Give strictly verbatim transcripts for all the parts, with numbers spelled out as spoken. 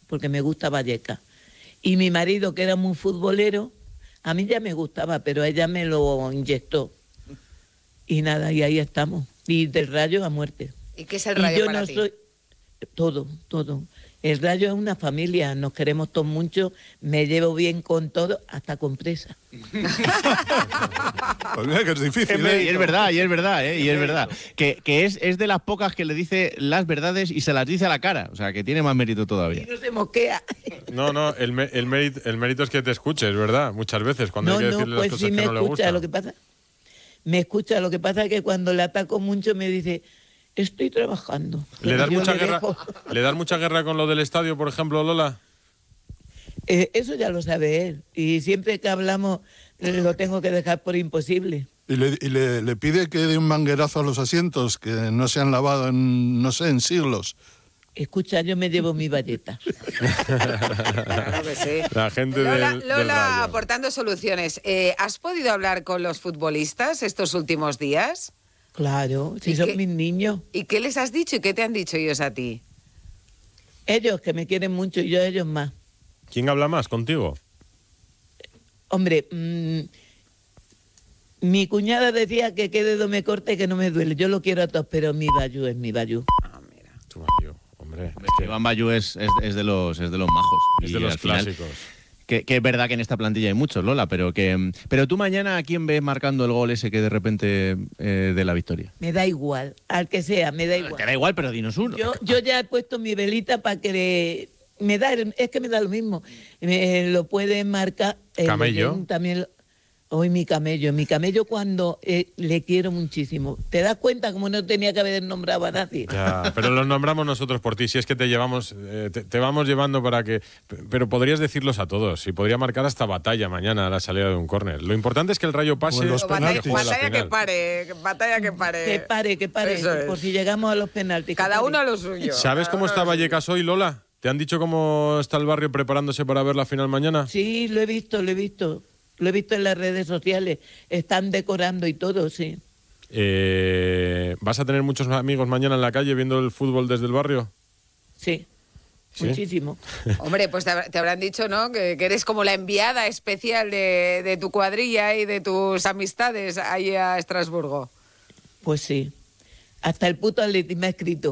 porque me gusta Vallecas. Y mi marido, que era muy futbolero, a mí ya me gustaba, pero ella me lo inyectó. Y nada, y ahí estamos. Y del Rayo a muerte. ¿Y qué es el Rayo y yo para no ti? Soy... Todo, todo. El Rayo es una familia, nos queremos todos mucho, me llevo bien con todo, hasta con presa. Pues mira que es difícil, ¿eh? ¿eh? Y es verdad, y es verdad, ¿eh? Y es verdad. Que, que es, es de las pocas que le dice las verdades y se las dice a la cara. O sea, que tiene más mérito todavía. Y no se mosquea. No, no, el, me, el, mérito, el mérito es que te escuches, ¿verdad? Muchas veces, cuando no, hay que no, decirle pues las cosas sí me que no le escucha, gustan. lo que pasa, me escucha, lo que pasa es que cuando le ataco mucho me dice... Estoy trabajando. ¿Le das, mucha le, guerra, dejo... ¿Le das mucha guerra con lo del estadio, por ejemplo, Lola? Eh, eso ya lo sabe él. Y siempre que hablamos lo tengo que dejar por imposible. Y, le, y le, le pide que dé un manguerazo a los asientos, que no se han lavado en, no sé, en siglos. Escucha, yo me llevo mi valleta. Claro que sí. La gente Lola, del, del Lola Rayo. aportando soluciones. Eh, ¿Has podido hablar con los futbolistas estos últimos días? Claro, si ¿Y son qué? mis niños. ¿Y qué les has dicho y qué te han dicho ellos a ti? Ellos, que me quieren mucho, y yo a ellos más. ¿Quién habla más contigo? Hombre, mmm, mi cuñada decía que qué dedo me corte y que no me duele. Yo lo quiero a todos, pero mi Bayú es mi Bayú. Ah, mira. Tu Bayú, hombre. Es que Iván Bayú es, es, es, de los, es de los majos. Es Y de los al final, clásicos. Que, que es verdad que en esta plantilla hay muchos, Lola, pero que pero tú mañana, ¿a quién ves marcando el gol ese que de repente eh, de la victoria? Me da igual, al que sea, me da igual. Te da igual, pero dinos uno. Yo, yo ya he puesto mi velita para que le... Me da, es que me da lo mismo. Me, lo puede marcar... eh, Camello. También... Hoy mi camello. Mi camello cuando eh, le quiero muchísimo. ¿Te das cuenta como no tenía que haber nombrado a nadie? Ya, pero los nombramos nosotros por ti. Si es que te llevamos, eh, te, te vamos llevando para que... Pero podrías decirlos a todos. Y podría marcar hasta batalla mañana a la salida de un córner. Lo importante es que el Rayo pase... Pues los y Batalla, que juegue la batalla que final. pare, batalla que pare. Que pare, que pare. Eso es. Por si llegamos a los penaltis. que Cada pare. uno a lo suyo. ¿Sabes Cada cómo uno está a lo suyo. Vallecas hoy, Lola? ¿Te han dicho cómo está el barrio preparándose para ver la final mañana? Sí, lo he visto, lo he visto. Lo he visto en las redes sociales. Están decorando y todo, sí. Eh, ¿Vas a tener muchos amigos mañana en la calle viendo el fútbol desde el barrio? Sí. ¿Sí? Muchísimo. Hombre, pues te, hab- te habrán dicho, ¿no? Que, que eres como la enviada especial de, de tu cuadrilla y de tus amistades ahí a Estrasburgo. Pues sí. Hasta el puto Atleti me ha escrito.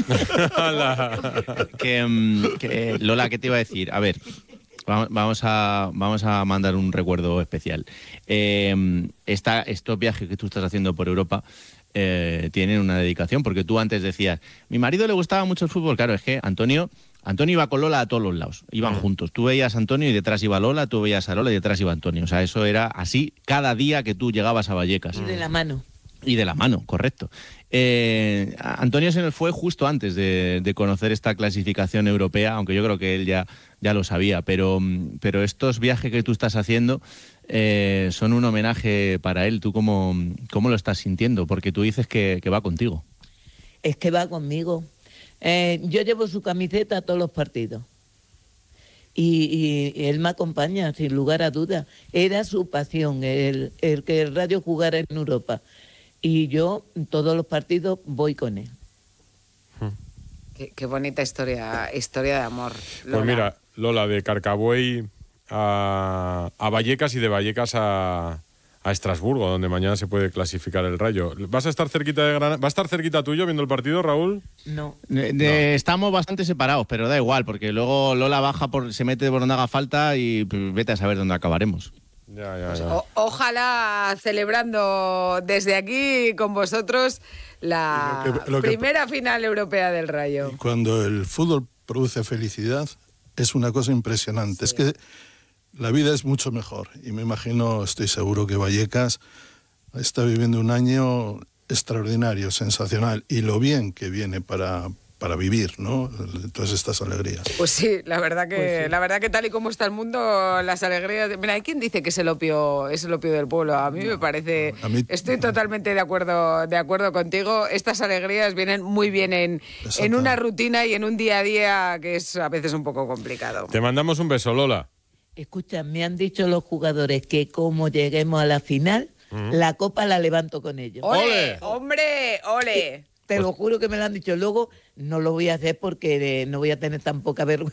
Ala. Que, mm, que, Lola, ¿qué te iba a decir? A ver, vamos, vamos, a, vamos a mandar un recuerdo especial. Eh, esta, estos viajes que tú estás haciendo por Europa eh, tienen una dedicación, porque tú antes decías, mi marido le gustaba mucho el fútbol. Claro, es que Antonio... Antonio iba con Lola a todos los lados, iban juntos. Tú veías a Antonio y detrás iba Lola, tú veías a Lola y detrás iba Antonio. O sea, eso era así cada día que tú llegabas a Vallecas. De la mano. Y de la mano, correcto. Eh, Antonio se nos fue justo antes de, de conocer esta clasificación europea, aunque yo creo que él ya, ya lo sabía, pero, pero estos viajes que tú estás haciendo eh, son un homenaje para él. ¿Tú cómo, cómo lo estás sintiendo? Porque tú dices que, que va contigo. Es que va conmigo. Eh, yo llevo su camiseta a todos los partidos. Y, y él me acompaña, sin lugar a dudas. Era su pasión, el, el que el Rayo jugara en Europa. Y yo, en todos los partidos, voy con él. Qué, qué bonita historia, historia de amor. Lola. Pues mira, Lola, de Carcabuey a, a Vallecas y de Vallecas a, a Estrasburgo, donde mañana se puede clasificar el Rayo. ¿Vas a estar cerquita de Granada? ¿Va a estar cerquita tuyo viendo el partido, Raúl? No. De- de- Estamos bastante separados, pero da igual, porque luego Lola baja, por, se mete por donde haga falta y pues, vete a saber dónde acabaremos. Ya, ya, ya. O- ojalá celebrando desde aquí con vosotros la Lo que- lo que- primera final europea del Rayo. Cuando el fútbol produce felicidad, es una cosa impresionante. Es que la vida es mucho mejor. Y me imagino, estoy seguro que Vallecas está viviendo un año extraordinario, sensacional. Y lo bien que viene para, para vivir, ¿no? Todas estas alegrías. Pues sí, la verdad que Pues sí. la verdad que tal y como está el mundo, las alegrías. de- Mira, hay quien dice que es el opio, es el opio del pueblo. A mí me parece. a mí- estoy totalmente de acuerdo, de acuerdo contigo. Estas alegrías vienen muy bien en, en Exacto. una rutina y en un día a día que es a veces un poco complicado. Te mandamos un beso, Lola. Escucha, me han dicho los jugadores que como lleguemos a la final, la copa la levanto con ellos. ¡Ole! ¡Ole! ¡Hombre! ¡Ole! Te lo juro que me lo han dicho. Luego no lo voy a hacer porque eh, no voy a tener tan poca vergüenza.